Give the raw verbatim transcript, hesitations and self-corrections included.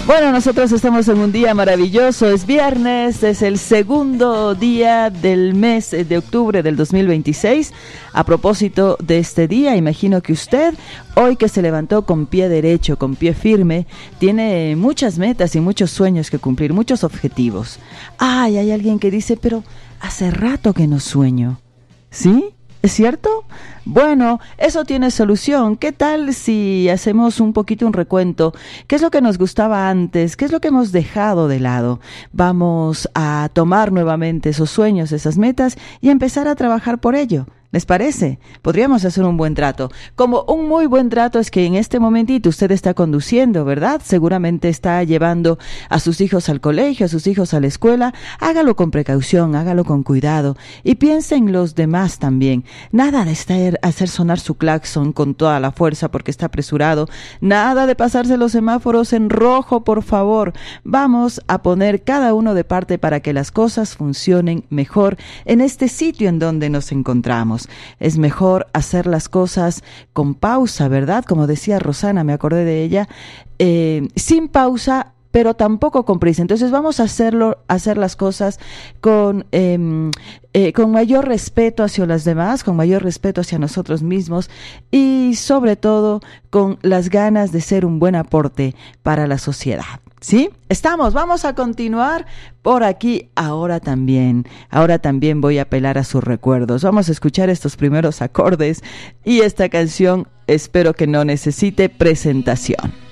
Bueno, nosotros estamos en un día maravilloso, es viernes, es el segundo día del mes de octubre del dos mil veintiséis. A propósito de este día, imagino que usted, hoy que se levantó con pie derecho, con pie firme, tiene muchas metas y muchos sueños que cumplir, muchos objetivos. Ay, hay alguien que dice, pero hace rato que no sueño, ¿sí? ¿Es cierto? Bueno, eso tiene solución. ¿Qué tal si hacemos un poquito un recuento? ¿Qué es lo que nos gustaba antes? ¿Qué es lo que hemos dejado de lado? Vamos a tomar nuevamente esos sueños, esas metas y empezar a trabajar por ello. ¿Les parece? Podríamos hacer un buen trato. Como un muy buen trato es que en este momentito usted está conduciendo, ¿verdad? Seguramente está llevando a sus hijos al colegio, a sus hijos a la escuela. Hágalo con precaución, hágalo con cuidado y piense en los demás también. Nada de estar, hacer sonar su claxon con toda la fuerza porque está apresurado. Nada de pasarse los semáforos en rojo, por favor. Vamos a poner cada uno de parte para que las cosas funcionen mejor en este sitio en donde nos encontramos. Es mejor hacer las cosas con pausa, ¿verdad? Como decía Rosana, me acordé de ella, eh, sin pausa, pero tampoco con prisa. Entonces vamos a hacerlo, hacer las cosas con, eh, eh, con mayor respeto hacia las demás, con mayor respeto hacia nosotros mismos y sobre todo con las ganas de ser un buen aporte para la sociedad. ¿Sí? Estamos, vamos a continuar por aquí ahora también. Ahora también voy a apelar a sus recuerdos. Vamos a escuchar estos primeros acordes y esta canción espero que no necesite presentación.